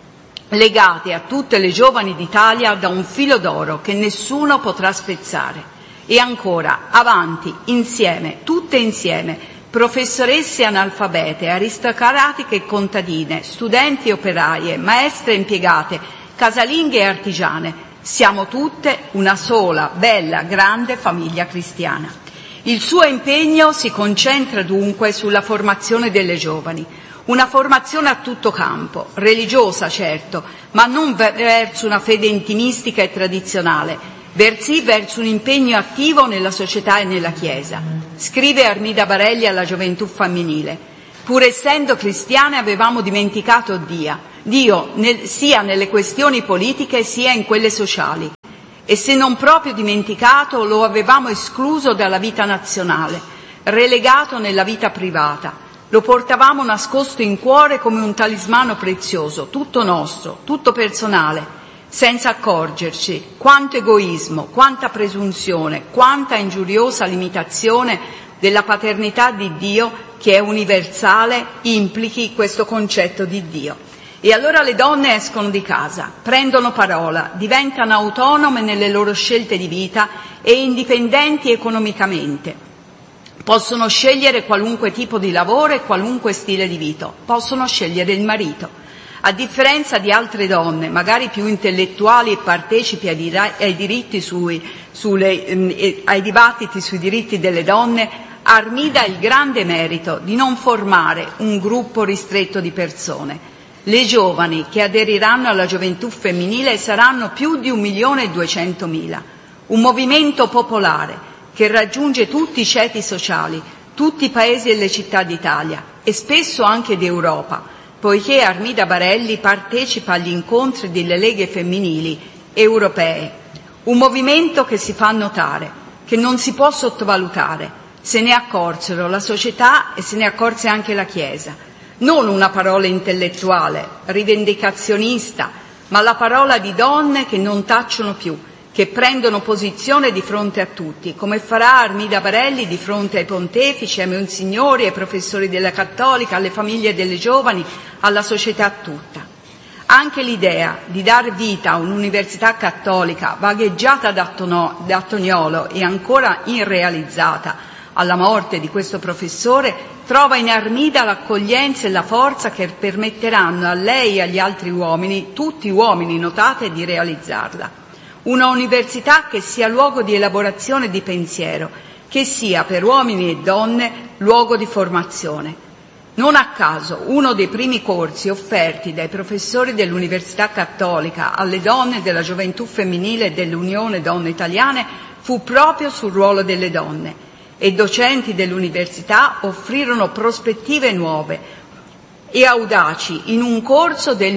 legate a tutte le giovani d'Italia da un filo d'oro che nessuno potrà spezzare. E ancora, avanti, insieme, tutte insieme, professoresse analfabete, aristocratiche e contadine, studenti e operaie, maestre e impiegate, casalinghe e artigiane, siamo tutte una sola, bella, grande famiglia cristiana». Il suo impegno si concentra dunque sulla formazione delle giovani, una formazione a tutto campo, religiosa certo, ma non verso una fede intimistica e tradizionale, verso un impegno attivo nella società e nella Chiesa. Scrive Armida Barelli alla Gioventù Femminile: pur essendo cristiane avevamo dimenticato Dio sia nelle questioni politiche sia in quelle sociali, e se non proprio dimenticato lo avevamo escluso dalla vita nazionale, relegato nella vita privata. Lo portavamo nascosto in cuore come un talismano prezioso, tutto nostro, tutto personale, senza accorgerci quanto egoismo, quanta presunzione, quanta ingiuriosa limitazione della paternità di Dio, che è universale, implichi questo concetto di Dio. E allora le donne escono di casa, prendono parola, diventano autonome nelle loro scelte di vita e indipendenti economicamente. Possono scegliere qualunque tipo di lavoro e qualunque stile di vita, possono scegliere il marito. A differenza di altre donne, magari più intellettuali e partecipi ai dibattiti sui diritti delle donne, Armida ha il grande merito di non formare un gruppo ristretto di persone. Le giovani che aderiranno alla Gioventù Femminile saranno più di 1.200.000, un movimento popolare che raggiunge tutti i ceti sociali, tutti i paesi e le città d'Italia e spesso anche d'Europa, poiché Armida Barelli partecipa agli incontri delle leghe femminili europee. Un movimento che si fa notare, che non si può sottovalutare. Se ne accorsero la società e se ne accorse anche la Chiesa. Non una parola intellettuale, rivendicazionista, ma la parola di donne che non tacciono più, che prendono posizione di fronte a tutti, come farà Armida Barelli di fronte ai pontefici, ai monsignori, ai professori della Cattolica, alle famiglie delle giovani, alla società tutta. Anche l'idea di dar vita a un'università cattolica vagheggiata da Toniolo e ancora irrealizzata alla morte di questo professore trova in Armida l'accoglienza e la forza che permetteranno a lei e agli altri uomini, tutti uomini notate, di realizzarla. Una università che sia luogo di elaborazione di pensiero, che sia per uomini e donne luogo di formazione. Non a caso uno dei primi corsi offerti dai professori dell'Università Cattolica alle donne della Gioventù Femminile e dell'Unione Donne Italiane fu proprio sul ruolo delle donne, e docenti dell'università offrirono prospettive nuove e audaci in un corso del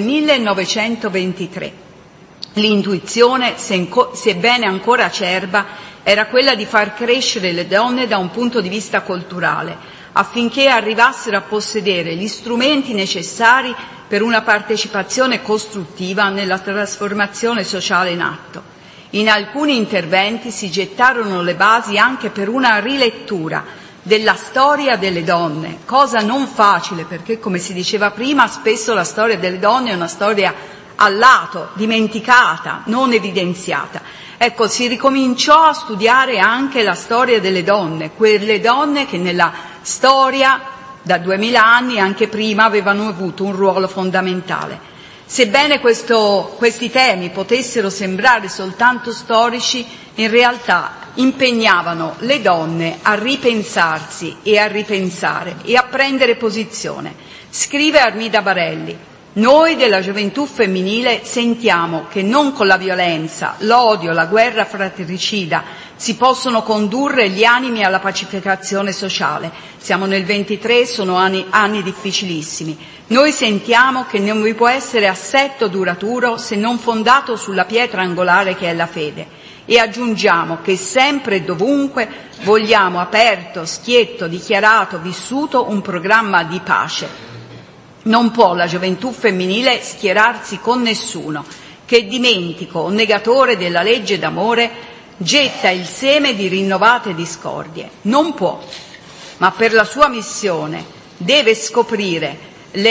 1923. L'intuizione, sebbene ancora acerba, era quella di far crescere le donne da un punto di vista culturale, affinché arrivassero a possedere gli strumenti necessari per una partecipazione costruttiva nella trasformazione sociale in atto. In alcuni interventi si gettarono le basi anche per una rilettura della storia delle donne, cosa non facile perché, come si diceva prima, spesso la storia delle donne è una storia a lato, dimenticata, non evidenziata. Ecco, si ricominciò a studiare anche la storia delle donne, quelle donne che nella storia da 2000 anni e anche prima avevano avuto un ruolo fondamentale. Sebbene questi temi potessero sembrare soltanto storici, in realtà impegnavano le donne a ripensarsi e a ripensare e a prendere posizione. Scrive Armida Barelli: noi della Gioventù Femminile sentiamo che non con la violenza, l'odio, la guerra fratricida si possono condurre gli animi alla pacificazione sociale. Siamo nel 23, sono anni difficilissimi. Noi sentiamo che non vi può essere assetto duraturo se non fondato sulla pietra angolare che è la fede. E aggiungiamo che sempre e dovunque vogliamo aperto, schietto, dichiarato, vissuto un programma di pace. Non può la Gioventù Femminile schierarsi con nessuno che, dimentico o negatore della legge d'amore, getta il seme di rinnovate discordie. Non può, ma per la sua missione deve scoprire,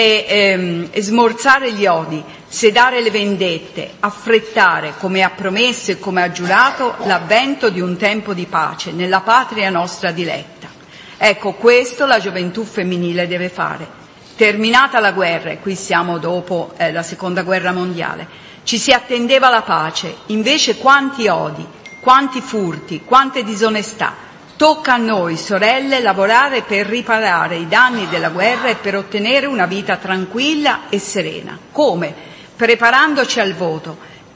smorzare gli odi, sedare le vendette, affrettare, come ha promesso e come ha giurato, l'avvento di un tempo di pace nella patria nostra diletta. Ecco, questo la Gioventù Femminile deve fare. Terminata la guerra, e qui siamo dopo la Seconda Guerra Mondiale, ci si attendeva la pace, invece quanti odi, quanti furti, quante disonestà. Tocca a noi, sorelle, lavorare per riparare i danni della guerra e per ottenere una vita tranquilla e serena. Come? Preparandoci al voto,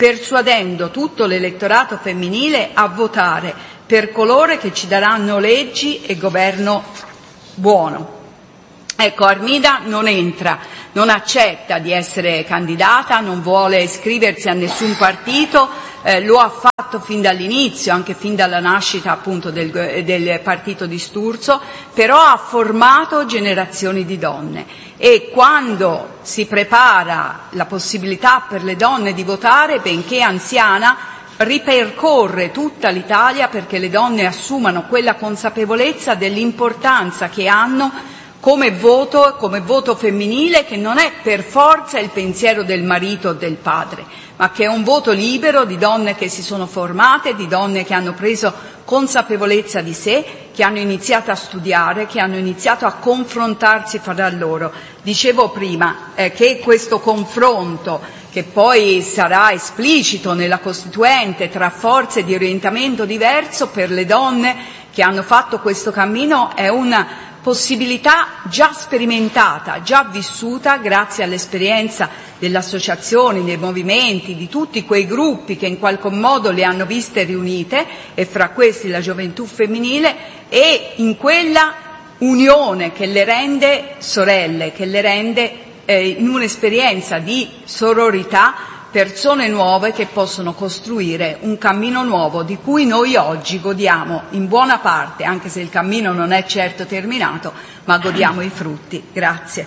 persuadendo tutto l'elettorato femminile a votare per coloro che ci daranno leggi e governo buono. Ecco, Armida non entra, non accetta di essere candidata, non vuole iscriversi a nessun partito, lo ha fatto fin dall'inizio, anche fin dalla nascita appunto del partito di Sturzo, però ha formato generazioni di donne e quando si prepara la possibilità per le donne di votare, benché anziana, ripercorre tutta l'Italia perché le donne assumano quella consapevolezza dell'importanza che hanno come voto femminile, che non è per forza il pensiero del marito o del padre, ma che è un voto libero di donne che si sono formate, di donne che hanno preso consapevolezza di sé, che hanno iniziato a studiare, che hanno iniziato a confrontarsi fra loro. Dicevo prima che questo confronto, che poi sarà esplicito nella Costituente tra forze di orientamento diverso, per le donne che hanno fatto questo cammino è una possibilità già sperimentata, già vissuta grazie all'esperienza delle associazioni, dei movimenti, di tutti quei gruppi che in qualche modo le hanno viste riunite, e fra questi la gioventù femminile, e in quella unione che le rende sorelle, che le rende in un'esperienza di sororità persone nuove che possono costruire un cammino nuovo di cui noi oggi godiamo in buona parte, anche se il cammino non è certo terminato, ma godiamo i frutti. Grazie.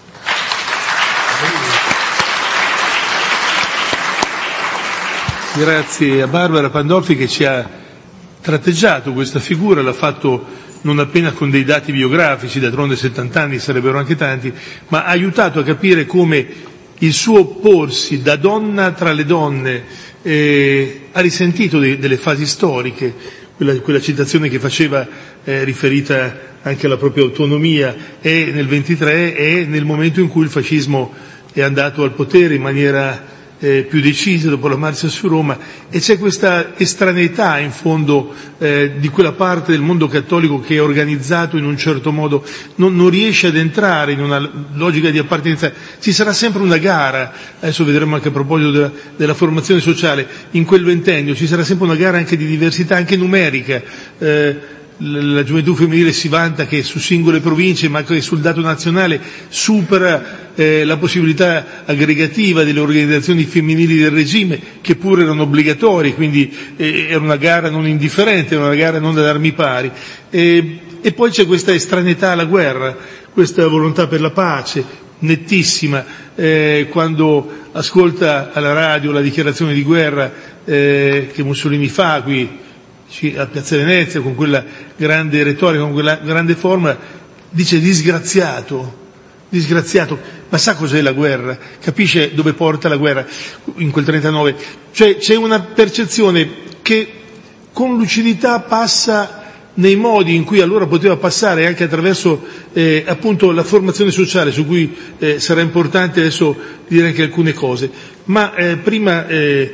Grazie a Barbara Pandolfi che ci ha tratteggiato questa figura, l'ha fatto non appena con dei dati biografici, d'altronde 70 anni sarebbero anche tanti, ma ha aiutato a capire come il suo porsi da donna tra le donne ha risentito delle fasi storiche, quella citazione che faceva riferita anche alla propria autonomia, è nel 23 e nel momento in cui il fascismo è andato al potere in maniera più decisa dopo la marcia su Roma, e c'è questa estraneità in fondo di quella parte del mondo cattolico che è organizzato in un certo modo, non riesce ad entrare in una logica di appartenenza. Ci sarà sempre una gara, adesso vedremo anche a proposito della formazione sociale, in quel ventennio ci sarà sempre una gara anche di diversità, anche numerica. La gioventù femminile si vanta che su singole province, ma che sul dato nazionale supera la possibilità aggregativa delle organizzazioni femminili del regime, che pure erano obbligatorie, quindi era una gara non indifferente, era una gara non ad armi pari. E poi c'è questa estraneità alla guerra, questa volontà per la pace, nettissima, quando ascolta alla radio la dichiarazione di guerra che Mussolini fa qui a Piazza Venezia, con quella grande retorica, con quella grande forma, dice disgraziato, ma sa cos'è la guerra? Capisce dove porta la guerra in quel 39? Cioè c'è una percezione che con lucidità passa nei modi in cui allora poteva passare, anche attraverso appunto la formazione sociale, su cui sarà importante adesso dire anche alcune cose. Ma prima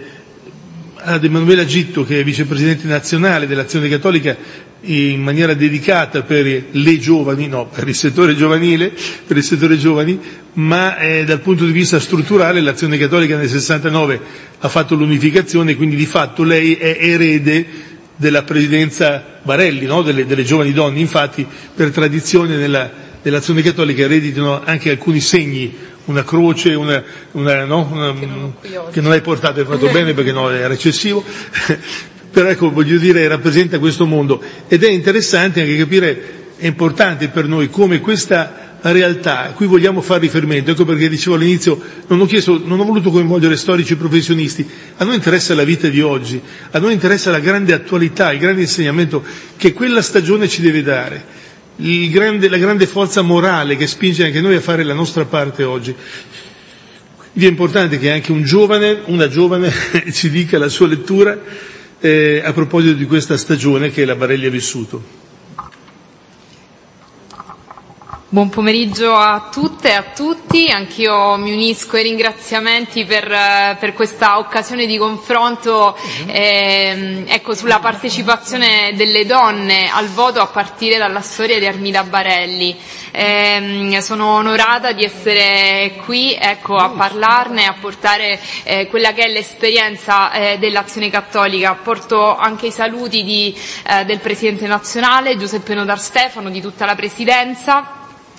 ad Emanuela Gitto, che è vicepresidente nazionale dell'Azione Cattolica, in maniera dedicata per le giovani, no, per il settore giovanile, per il settore giovani, ma dal punto di vista strutturale l'Azione Cattolica nel 69 ha fatto l'unificazione, quindi di fatto lei è erede della presidenza Barelli, no? delle giovani donne. Infatti per tradizione nell'Azione Cattolica ereditano anche alcuni segni, una croce, che non hai portato, hai fatto bene perché no, era eccessivo, però ecco, voglio dire, rappresenta questo mondo, ed è interessante anche capire, è importante per noi come questa realtà a cui vogliamo fare riferimento, ecco perché dicevo all'inizio, non ho voluto coinvolgere storici e professionisti, a noi interessa la vita di oggi, a noi interessa la grande attualità, il grande insegnamento che quella stagione ci deve dare, la grande forza morale che spinge anche noi a fare la nostra parte oggi. Quindi è importante che anche una giovane ci dica la sua lettura a proposito di questa stagione che la Barelli ha vissuto.
Buon pomeriggio a tutte e a tutti, anch'io mi unisco ai ringraziamenti per questa occasione di confronto sulla partecipazione delle donne al voto a partire dalla storia di Armida Barelli. Sono onorata di essere qui a parlarne, a portare quella che è l'esperienza dell'Azione Cattolica. Porto anche i saluti del Presidente nazionale Giuseppe Nodar Stefano, di tutta la Presidenza.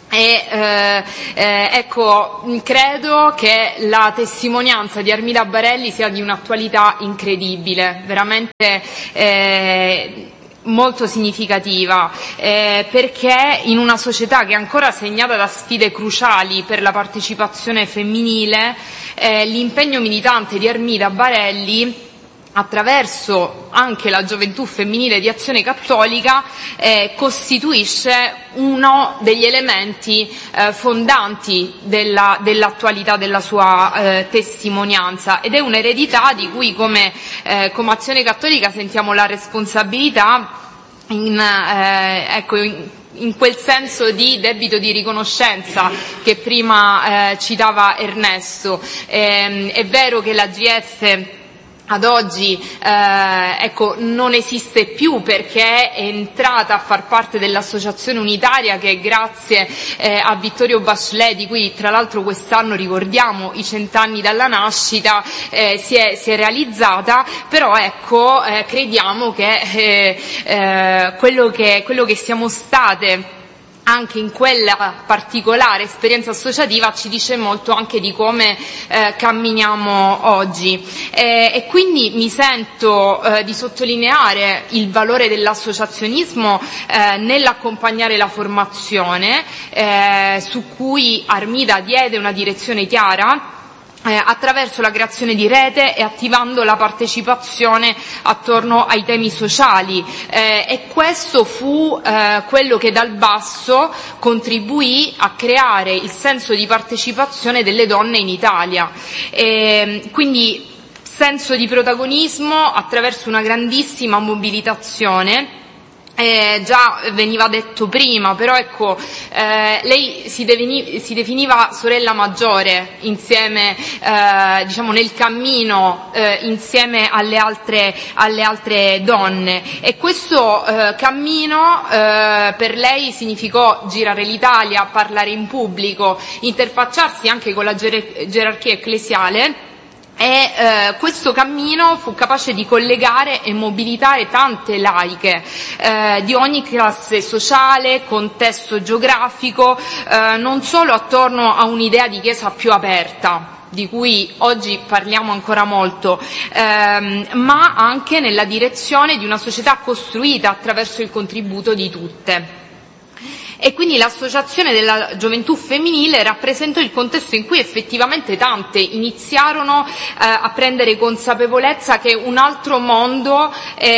Credo che la testimonianza di Armida Barelli sia di un'attualità incredibile, veramente molto significativa, perché in una società che è ancora segnata da sfide cruciali per la partecipazione femminile, l'impegno militante di Armida Barelli attraverso anche la gioventù femminile di Azione Cattolica costituisce uno degli elementi fondanti dell'attualità della sua testimonianza, ed è un'eredità di cui come Azione Cattolica sentiamo la responsabilità in quel senso di debito di riconoscenza che prima citava Ernesto. È vero che la GS ad oggi non esiste più, perché è entrata a far parte dell'associazione unitaria che grazie a Vittorio Bachelet, di cui tra l'altro quest'anno ricordiamo i 100 anni dalla nascita, si è realizzata. Però crediamo che quello che siamo state anche in quella particolare esperienza associativa ci dice molto anche di come camminiamo oggi, e quindi mi sento di sottolineare il valore dell'associazionismo nell'accompagnare la formazione, su cui Armida diede una direzione chiara attraverso la creazione di rete e attivando la partecipazione attorno ai temi sociali, e questo fu quello che dal basso contribuì a creare il senso di partecipazione delle donne in Italia, quindi senso di protagonismo attraverso una grandissima mobilitazione. Già veniva detto prima, però lei si definiva sorella maggiore insieme, nel cammino insieme alle altre donne, e questo cammino per lei significò girare l'Italia, parlare in pubblico, interfacciarsi anche con la gerarchia ecclesiale. E questo cammino fu capace di collegare e mobilitare tante laiche di ogni classe sociale, contesto geografico, non solo attorno a un'idea di Chiesa più aperta, di cui oggi parliamo ancora molto, ma anche nella direzione di una società costruita attraverso il contributo di tutte. E quindi l'associazione della gioventù femminile rappresentò il contesto in cui effettivamente tante iniziarono a prendere consapevolezza che un altro mondo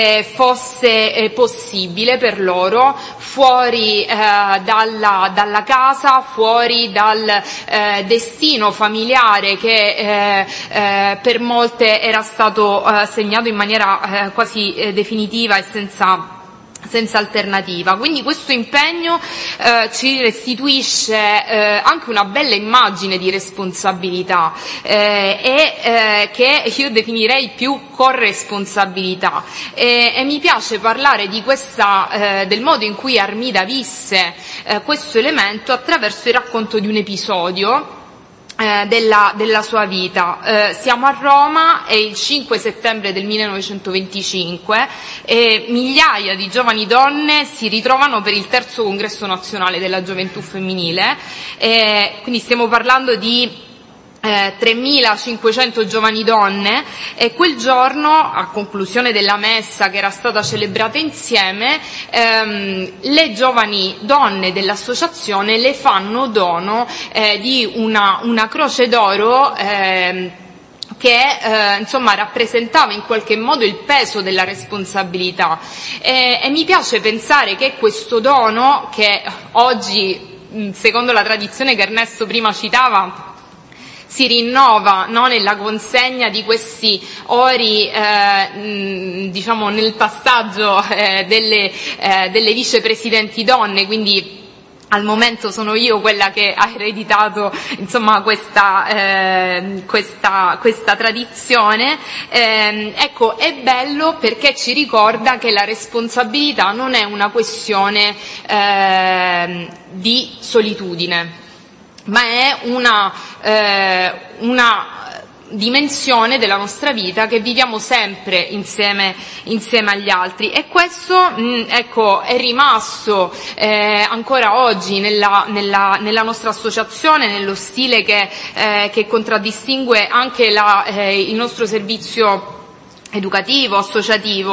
fosse possibile per loro, fuori dalla casa, fuori dal destino familiare che per molte era stato segnato in maniera quasi definitiva e senza alternativa. Quindi questo impegno ci restituisce anche una bella immagine di responsabilità che io definirei più corresponsabilità, e mi piace parlare di del modo in cui Armida visse questo elemento attraverso il racconto di un episodio della sua vita. Siamo a Roma, è il 5 settembre del 1925 e migliaia di giovani donne si ritrovano per il terzo congresso nazionale della gioventù femminile, quindi stiamo parlando di 3.500 giovani donne, e quel giorno, a conclusione della messa che era stata celebrata insieme, le giovani donne dell'associazione le fanno dono di una croce d'oro che rappresentava in qualche modo il peso della responsabilità, e mi piace pensare che questo dono, che oggi secondo la tradizione che Ernesto prima citava si rinnova, no, nella consegna di questi ori, nel passaggio delle vicepresidenti donne, quindi Al momento sono io quella che ha ereditato, insomma, questa tradizione. Ecco, è bello perché ci ricorda che la responsabilità non è una questione di solitudine, ma è una dimensione della nostra vita che viviamo sempre insieme agli altri, e questo ecco, è rimasto ancora oggi nella nostra associazione, nello stile che contraddistingue anche il nostro servizio educativo, associativo.